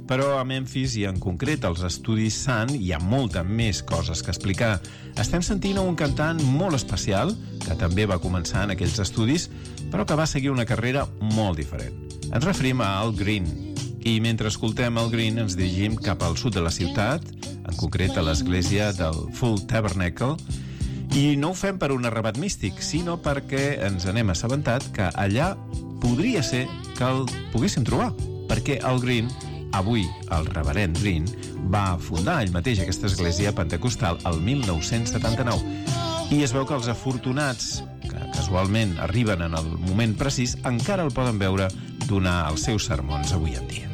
Però a Memphis i en concret als estudis Sun hi ha molta més coses que explicar. Estem sentint un cantant molt especial, que també va començar en aquells estudis, però que va seguir una carrera molt diferent. Ens referim a Al Green. I mentre escoltem Al Green ens dirigim cap al sud de la ciutat, en concret a l'església del Full Tabernacle, i no ho fem per un arrebat místic, sinó perquè ens n'hem assabentat que allà podria ser que el poguéssim trobar, perquè Al Green, avui el reverend Green, va fundar ell mateix aquesta església pentecostal el 1979 i es veu que els afortunats que casualment arriben en el moment precís encara el poden veure donar els seus sermons avui en dia.